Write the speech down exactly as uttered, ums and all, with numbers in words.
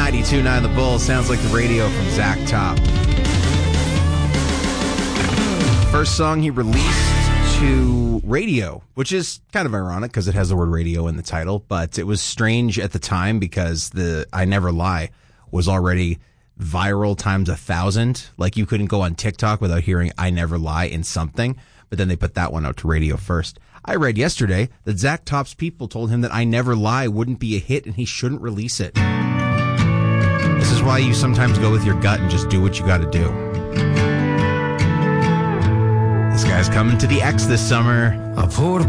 ninety-two point nine The Bull. Sounds like the radio from Zach Top. First song he released to radio, which is kind of ironic because it has the word radio in the title, but it was strange at the time because the I Never Lie was already viral times a thousand. Like you couldn't go on TikTok without hearing I Never Lie in something, but then they put that one out to radio first. I read yesterday that Zach Top's people told him that I Never Lie wouldn't be a hit and he shouldn't release it. This is why you sometimes go with your gut and just do what you got to do. This guy's coming to the X this summer. I poured